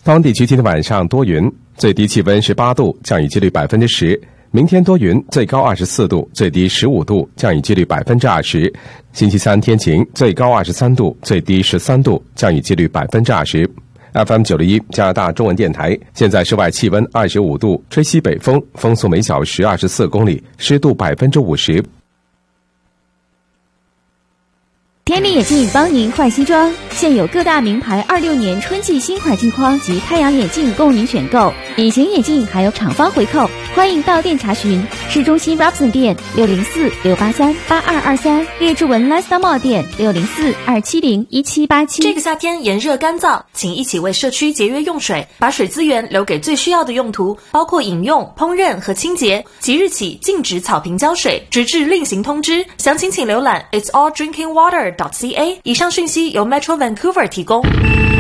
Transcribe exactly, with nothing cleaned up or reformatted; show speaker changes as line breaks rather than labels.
东地区今天晚上多云，最低气温十八度，降雨几率百分之十。明天多云，最高二十四度，最低十五度，降雨几率百分之二十。星期三天晴，最高二十三度，最低十三度，降雨几率百分之二十。F M 九十一加拿大中文电台，现在室外气温二十五度，吹西北风，风速每小时二十四公里，湿度百分之五十。
天理眼镜帮您换新装，现有各大名牌二六年春季新款镜框及太阳眼镜供您选购，隐形眼镜还有厂方回扣，欢迎到店查询。市中心 Robson 店六零四六八三八二二三，列治文 Lifestyle Mall 店六零四二七零一七八七。
这个夏天炎热干燥，请一起为社区节约用水，把水资源留给最需要的用途，包括饮用、烹饪和清洁。即日起禁止草坪浇水，直至另行通知。详情请浏览 its all drinking water dot c a。以上讯息由 Metro Vancouver 提供。